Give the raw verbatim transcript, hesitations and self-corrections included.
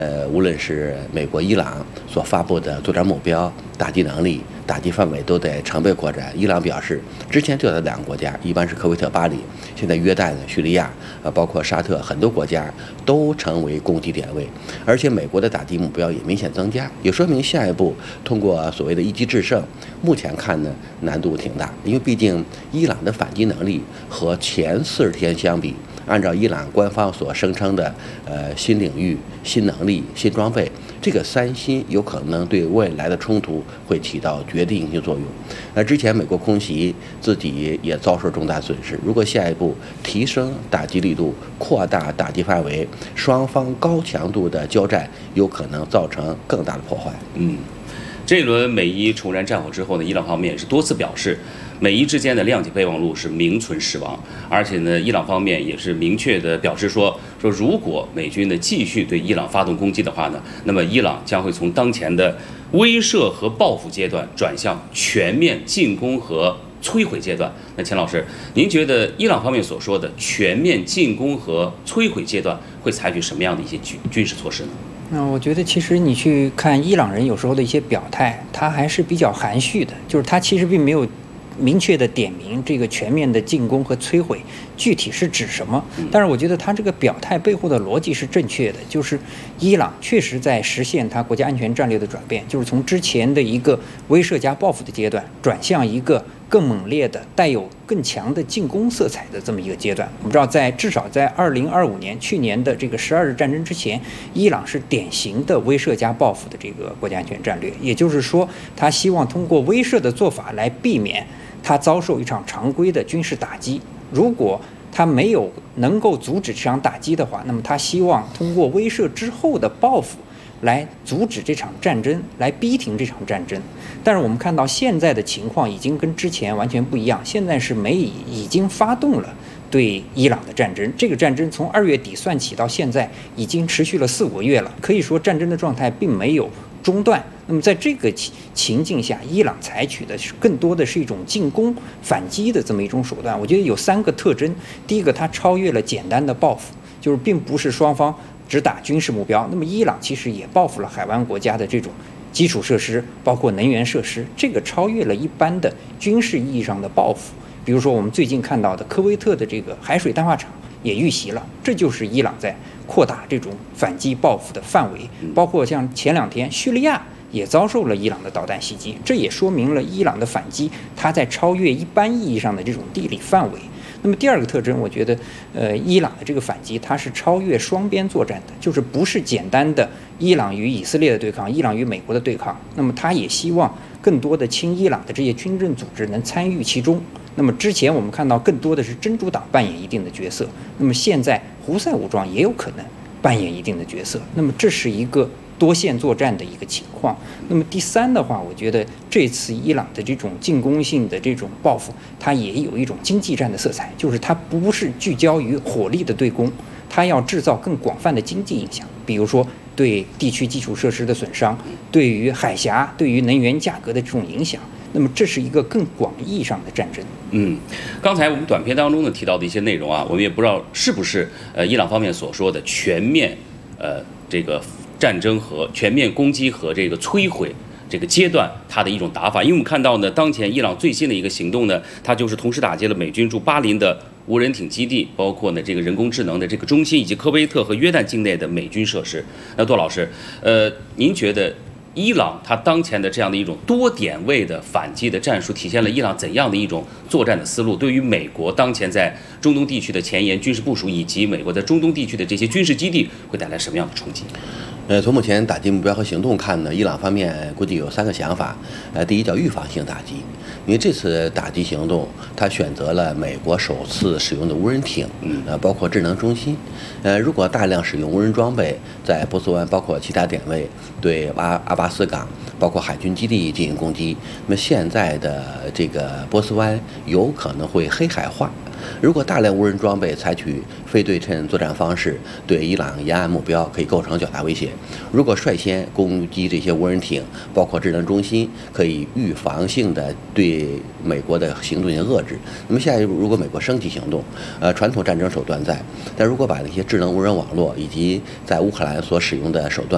呃，无论是美国、伊朗所发布的作战目标、打击能力、打击范围都在成倍扩展。伊朗表示，之前就在两个国家，一般是科威特、巴黎，现在约旦、叙利亚，呃，包括沙特，很多国家都成为攻击点位。而且美国的打击目标也明显增加，也说明下一步通过所谓的一击制胜，目前看呢难度挺大，因为毕竟伊朗的反击能力和前四十天相比。按照伊朗官方所声称的，呃，新领域、新能力、新装备，这个三新有可能对未来的冲突会起到决定性作用。那之前美国空袭自己也遭受重大损失，如果下一步提升打击力度、扩大打击范围，双方高强度的交战有可能造成更大的破坏。 嗯，这一轮美伊重燃战火之后呢，伊朗方面也是多次表示。美伊之间的谅解备忘录是名存实亡，而且呢，伊朗方面也是明确的表示说，说如果美军呢继续对伊朗发动攻击的话呢，那么伊朗将会从当前的威慑和报复阶段转向全面进攻和摧毁阶段。那钱老师，您觉得伊朗方面所说的全面进攻和摧毁阶段会采取什么样的一些军军事措施呢？ 那我觉得，其实你去看伊朗人有时候的一些表态，他还是比较含蓄的，就是他其实并没有明确的点明这个全面的进攻和摧毁具体是指什么，但是我觉得他这个表态背后的逻辑是正确的，就是伊朗确实在实现他国家安全战略的转变，就是从之前的一个威慑加报复的阶段转向一个更猛烈的、带有更强的进攻色彩的这么一个阶段。我们知道，在至少在二零二五年去年的这个十二日战争之前，伊朗是典型的威慑加报复的这个国家安全战略，也就是说，他希望通过威慑的做法来避免他遭受一场常规的军事打击。如果他没有能够阻止这场打击的话，那么他希望通过威慑之后的报复来阻止这场战争，来逼停这场战争。但是我们看到现在的情况已经跟之前完全不一样，现在是美以已经发动了对伊朗的战争，这个战争从二月底算起到现在已经持续了四五个月了，可以说战争的状态并没有中断。那么在这个情境下，伊朗采取的是更多的是一种进攻反击的这么一种手段。我觉得有三个特征，第一个，它超越了简单的报复，就是并不是双方只打军事目标，那么伊朗其实也报复了海湾国家的这种基础设施，包括能源设施，这个超越了一般的军事意义上的报复。比如说我们最近看到的科威特的这个海水淡化厂也遇袭了，这就是伊朗在扩大这种反击报复的范围。包括像前两天叙利亚也遭受了伊朗的导弹袭击，这也说明了伊朗的反击它在超越一般意义上的这种地理范围。那么第二个特征，我觉得，呃，伊朗的这个反击它是超越双边作战的，就是不是简单的伊朗与以色列的对抗，伊朗与美国的对抗。那么他也希望更多的亲伊朗的这些军政组织能参与其中。那么之前我们看到更多的是真主党扮演一定的角色，那么现在胡塞武装也有可能扮演一定的角色。那么这是一个多线作战的一个情况。那么第三的话，我觉得这次伊朗的这种进攻性的这种报复，它也有一种经济战的色彩，就是它不是聚焦于火力的对攻，它要制造更广泛的经济影响，比如说对地区基础设施的损伤，对于海峡、对于能源价格的这种影响。那么这是一个更广义上的战争。 嗯，刚才我们短片当中呢提到的一些内容啊，我们也不知道是不是呃伊朗方面所说的全面呃这个战争和全面攻击和这个摧毁这个阶段它的一种打法。因为我们看到呢，当前伊朗最新的一个行动呢，它就是同时打击了美军驻巴林的无人艇基地，包括呢这个人工智能的这个中心，以及科威特和约旦境内的美军设施。那杜老师，呃，您觉得伊朗它当前的这样的一种多点位的反击的战术，体现了伊朗怎样的一种作战的思路？对于美国当前在中东地区的前沿军事部署，以及美国在中东地区的这些军事基地，会带来什么样的冲击？ 呃，从目前打击目标和行动看呢，伊朗方面估计有三个想法。呃，第一叫预防性打击，因为这次打击行动，它选择了美国首次使用的无人艇，呃，包括智能中心。呃，如果大量使用无人装备，在波斯湾包括其他点位对阿阿巴斯港包括海军基地进行攻击，那么现在的这个波斯湾有可能会黑海化。如果大量无人装备采取非对称作战方式，对伊朗沿岸目标可以构成较大威胁。如果率先攻击这些无人艇，包括智能中心，可以预防性的对美国的行动进行遏制。那么下一步，如果美国升级行动，呃，传统战争手段在，但如果把那些智能无人网络以及在乌克兰所使用的手段